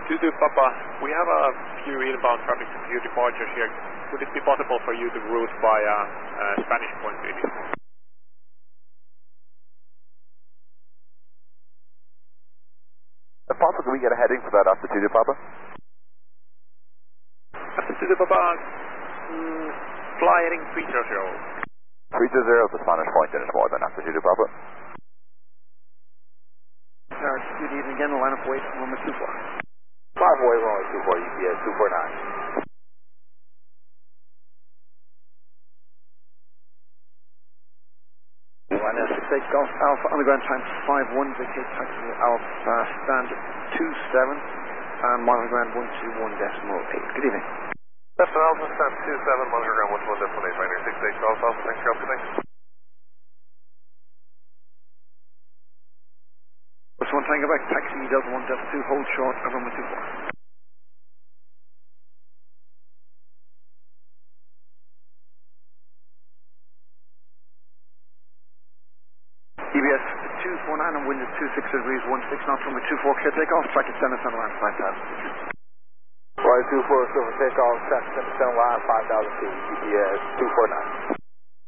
Zulu Papa, we have a few inbound traffic to few departures here. Would it be possible for you to route via Spanish Point, please? If possible, can we get a heading for that after Zulu Papa? After Zulu Papa, fly heading 300. 320 is the Spanish Point, and it's more than after Zulu Papa. Good evening again, line up weight, runway 24. 5 way, runway 24, UPS 249. Ryanair 68 Golf Alpha, underground time 51, vacate taxi Alpha, stand 27, and monitor ground 121.8. Good evening. That's Alpha, stand 27, monitor ground 121.8, Ryanair 68 Golf Alpha, thanks for good night. First one, Tango back, taxi Delta 1, Delta 2, hold short, and runway 24. EBS 249 and wind is 26 degrees, 16 knots, runway 24, clear takeoff, track extended center line 5,000. Right, 24, silver takeoff, track extended center line 5,000 feet, UPS 249.